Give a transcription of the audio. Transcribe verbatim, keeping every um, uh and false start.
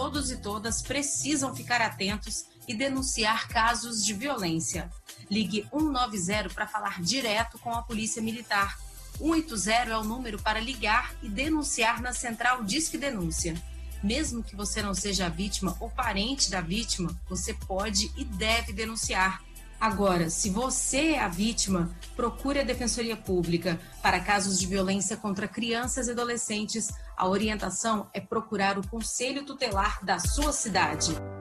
todos e todas precisam ficar atentos e denunciar casos de violência. Ligue um nove zero para falar direto com a Polícia Militar. um oito zero é o número para ligar e denunciar na Central Disque Denúncia. Mesmo que você não seja a vítima ou parente da vítima, você pode e deve denunciar. Agora, se você é a vítima, procure a Defensoria Pública. Para casos de violência contra crianças e adolescentes, a orientação é procurar o Conselho Tutelar da sua cidade.